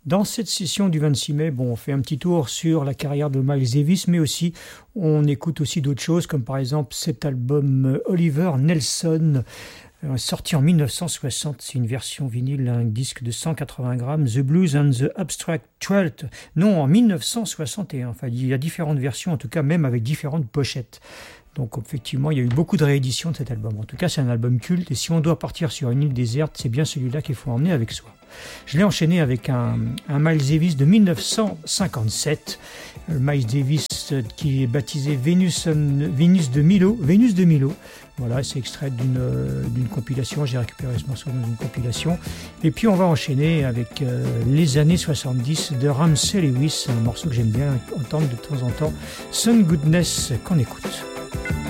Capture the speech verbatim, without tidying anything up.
Dans cette session du vingt-six mai, bon, on fait un petit tour sur la carrière de Miles Davis, mais aussi on écoute aussi d'autres choses, comme par exemple cet album Oliver Nelson, sorti en mille neuf cent soixante. C'est une version vinyle, un disque de cent quatre-vingts grammes, The Blues and the Abstract Twelfth. Non, en mille neuf cent soixante et un. Enfin, il y a différentes versions, en tout cas, même avec différentes pochettes. Donc effectivement, il y a eu beaucoup de rééditions de cet album. En tout cas, c'est un album culte, et si on doit partir sur une île déserte, c'est bien celui-là qu'il faut emmener avec soi. Je l'ai enchaîné avec un, un Miles Davis de mille neuf cent cinquante-sept. Le Miles Davis qui est baptisé Venus, Venus de Milo. Venus de Milo. Voilà, c'est extrait d'une, d'une compilation. J'ai récupéré ce morceau dans une compilation. Et puis on va enchaîner avec euh, les années soixante-dix de Ramsey Lewis, un morceau que j'aime bien entendre de temps en temps. Sun Goodness, qu'on écoute.